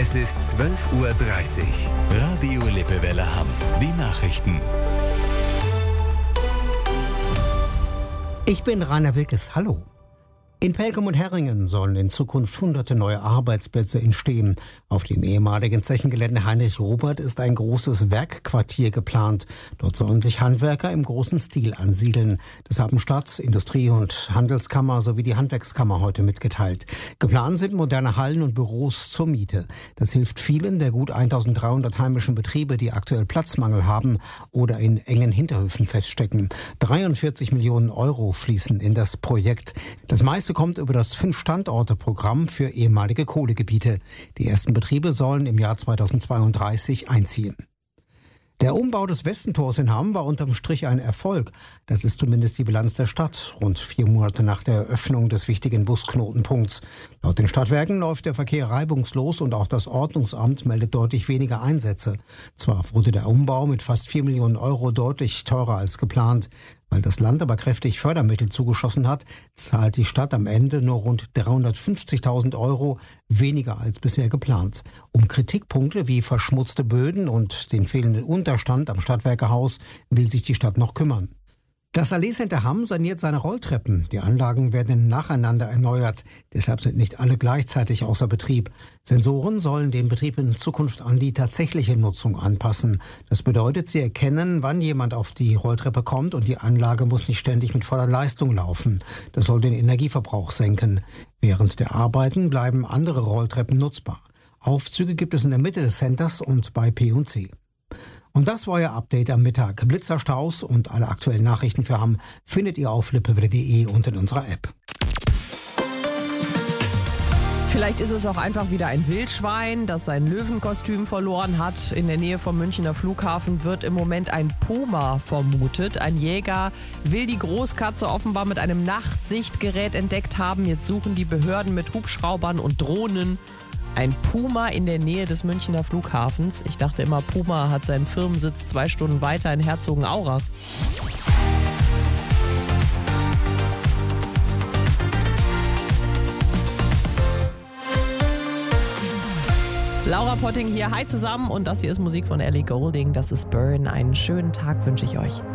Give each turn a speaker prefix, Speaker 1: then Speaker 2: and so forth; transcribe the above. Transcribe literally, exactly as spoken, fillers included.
Speaker 1: Es ist zwölf Uhr dreißig. Radio Lippewelle Hamm. Die Nachrichten.
Speaker 2: Ich bin Rainer Wilkes. Hallo. In Pelkum und Herringen sollen in Zukunft hunderte neue Arbeitsplätze entstehen. Auf dem ehemaligen Zechengelände Heinrich Robert ist ein großes Werkquartier geplant. Dort sollen sich Handwerker im großen Stil ansiedeln. Das haben Stadt, Industrie- und Handelskammer sowie die Handwerkskammer heute mitgeteilt. Geplant sind moderne Hallen und Büros zur Miete. Das hilft vielen der gut eintausenddreihundert heimischen Betriebe, die aktuell Platzmangel haben oder in engen Hinterhöfen feststecken. dreiundvierzig Millionen Euro fließen in das Projekt. Das meiste kommt über das Fünf-Standorte-Programm für ehemalige Kohlegebiete. Die ersten Betriebe sollen im Jahr zweitausendzweiunddreißig einziehen. Der Umbau des Westentors in Hamm war unterm Strich ein Erfolg. Das ist zumindest die Bilanz der Stadt, rund vier Monate nach der Eröffnung des wichtigen Busknotenpunkts. Laut den Stadtwerken läuft der Verkehr reibungslos und auch das Ordnungsamt meldet deutlich weniger Einsätze. Zwar wurde der Umbau mit fast vier Millionen Euro deutlich teurer als geplant. Weil das Land aber kräftig Fördermittel zugeschossen hat, zahlt die Stadt am Ende nur rund dreihundertfünfzigtausend Euro weniger als bisher geplant. Um Kritikpunkte wie verschmutzte Böden und den fehlenden Unterstand am Stadtwerkehaus will sich die Stadt noch kümmern. Das Allee Center Hamm saniert seine Rolltreppen. Die Anlagen werden nacheinander erneuert. Deshalb sind nicht alle gleichzeitig außer Betrieb. Sensoren sollen den Betrieb in Zukunft an die tatsächliche Nutzung anpassen. Das bedeutet, sie erkennen, wann jemand auf die Rolltreppe kommt und die Anlage muss nicht ständig mit voller Leistung laufen. Das soll den Energieverbrauch senken. Während der Arbeiten bleiben andere Rolltreppen nutzbar. Aufzüge gibt es in der Mitte des Centers und bei P und C. Und das war Ihr Update am Mittag. Blitzer, Staus und alle aktuellen Nachrichten für Hamm findet ihr auf lippewelle punkt de und in unserer App.
Speaker 3: Vielleicht ist es auch einfach wieder ein Wildschwein, das sein Löwenkostüm verloren hat. In der Nähe vom Münchner Flughafen wird im Moment ein Puma vermutet. Ein Jäger will die Großkatze offenbar mit einem Nachtsichtgerät entdeckt haben. Jetzt suchen die Behörden mit Hubschraubern und Drohnen ein Puma in der Nähe des Münchner Flughafens. Ich dachte immer, Puma hat seinen Firmensitz zwei Stunden weiter in Herzogenaurach. Laura Potting hier, hi zusammen und das hier ist Musik von Ellie Goulding. Das ist Burn. Einen schönen Tag wünsche ich euch.